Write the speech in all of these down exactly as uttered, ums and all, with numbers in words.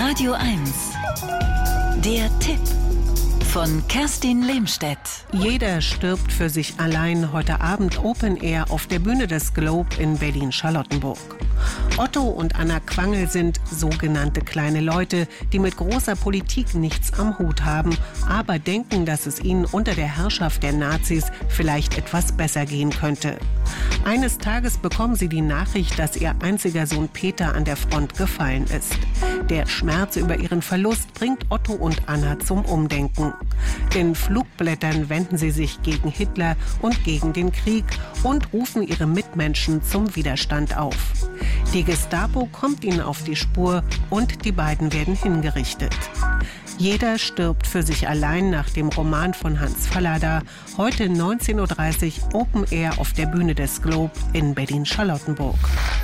Radio eins. Der Tipp von Kerstin Lehmstedt. Jeder stirbt für sich allein. Heute Abend Open Air auf der Bühne des Globe in Berlin-Charlottenburg. Otto und Anna Quangel sind sogenannte kleine Leute, die mit großer Politik nichts am Hut haben, aber denken, dass es ihnen unter der Herrschaft der Nazis vielleicht etwas besser gehen könnte. Eines Tages bekommen sie die Nachricht, dass ihr einziger Sohn Peter an der Front gefallen ist. Der Schmerz über ihren Verlust bringt Otto und Anna zum Umdenken. In Flugblättern wenden sie sich gegen Hitler und gegen den Krieg und rufen ihre Mitmenschen zum Widerstand auf. Die Gestapo kommt ihnen auf die Spur und die beiden werden hingerichtet. Jeder stirbt für sich allein nach dem Roman von Hans Fallada. Heute neunzehn Uhr dreißig Open Air auf der Bühne des Globe in Berlin-Charlottenburg.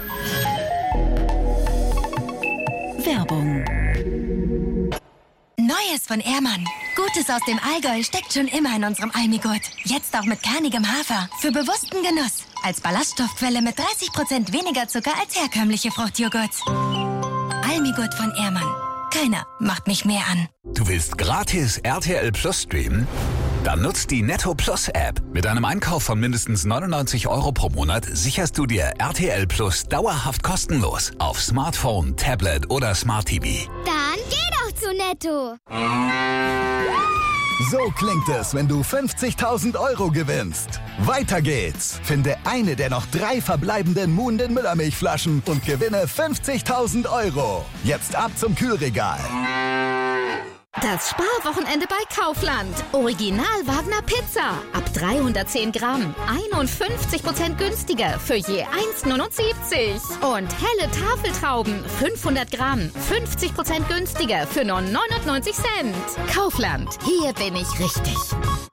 Werbung. Neues von Ehrmann. Gutes aus dem Allgäu steckt schon immer in unserem Almigurt. Jetzt auch mit kernigem Hafer. Für bewussten Genuss. Als Ballaststoffquelle mit dreißig Prozent weniger Zucker als herkömmliche Fruchtjoghurt. Almigurt von Ehrmann. Keiner macht mich mehr an. Du willst gratis R T L Plus streamen? Dann nutzt die Netto Plus App. Mit einem Einkauf von mindestens neunundneunzig Euro pro Monat sicherst du dir R T L Plus dauerhaft kostenlos auf Smartphone, Tablet oder Smart T V. Dann geh doch zu Netto. So klingt es, wenn du fünfzigtausend Euro gewinnst. Weiter geht's. Finde eine der noch drei verbleibenden Muhnden Müllermilchflaschen und gewinne fünfzigtausend Euro. Jetzt ab zum Kühlregal. Das Sparwochenende bei Kaufland. Original Wagner Pizza. Ab dreihundertzehn Gramm. einundfünfzig Prozent günstiger für je eins neunundsiebzig. Und helle Tafeltrauben. fünfhundert Gramm. fünfzig Prozent günstiger für nur neunundneunzig Cent. Kaufland. Hier bin ich richtig.